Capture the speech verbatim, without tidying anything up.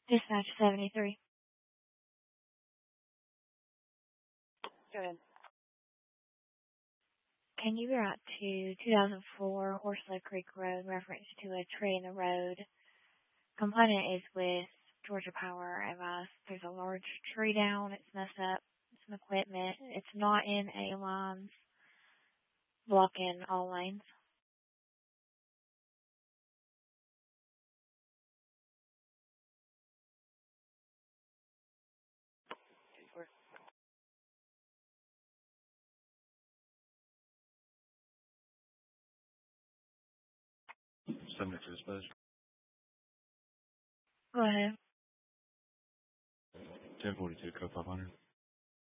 Dispatch seventy-three. Go ahead. Can you route to two thousand four Horseshoe Creek Road, reference to a tree in the road? Complainant is with Georgia Power. I've asked, there's a large tree down. It's messed up some equipment. It's not in A lines, blocking all lanes. Subject to dispatch. Go ahead. ten forty-two, code five hundred.